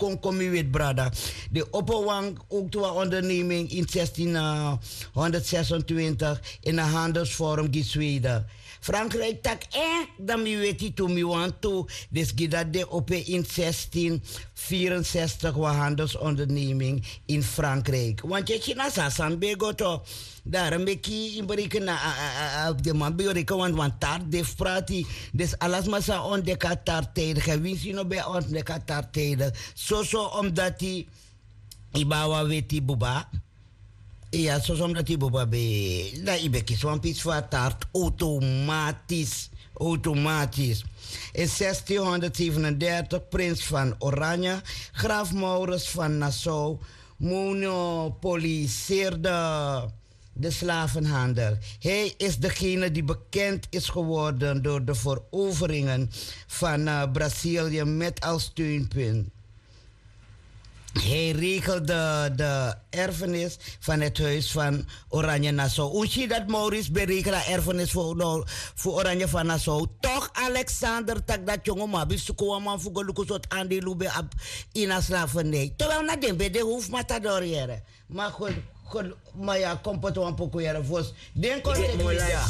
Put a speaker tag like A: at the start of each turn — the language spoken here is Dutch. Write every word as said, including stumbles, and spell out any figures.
A: kon kom je weet brada. De Opperwang ook toe onderneming in zestienhonderdzesentwintig in een handelsforum in Zweden. Frankrijk tak eh, dan mi weet je toen mi want to. Dus dat de op in zestien vierenzestig was handelsonderneming in Frankrijk. Want je china sasan bego to. Daar een beetje in bereken na de man bereken want want taart def prati. Dus alles maar sa ontdekka taart tijden. Gewins je nog bij ontdekka taart tijden. Zo zo omdat die ibawa weet die buba. Ja, zo omdat die boba be. Da ibe kies wan pies voor taart automatisch. Automatisch. In zestienhonderdzevenendertig prins van Oranje, graaf Maurits van Nassau, monopoliseerde de slavenhandel. Hij is degene die bekend is geworden door de veroveringen van uh, Brazilië met als steunpunt. Hij regelde de erfenis van het huis van Oranje Nassau. Hoe zie je dat Maurice berekende erfenis voor, nou, voor Oranje van Nassau? Toch Alexander, tak dat jongen maar bisuko man voor gelukkig soort aandeel bij in een slavernij. Terwijl na den bij de hoef matador jere. Maar goed, maar ja, komt het wel een pokoe jere voor. Den komt het niet.